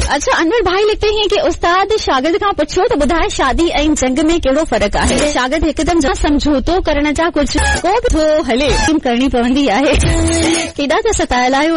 अच्छा, अनवर भाई लिखते हैं कि उस्ताद शागिर्द खां पुछो त ॿुधाए शादी ऐं जंग में कहिड़ो फ़र्क़ु आहे। शागिर्द हिकदमि समझोतो करण जा कुझु को बि थो हले करणी पवंदी आहे। केॾा त सतायल आहियो।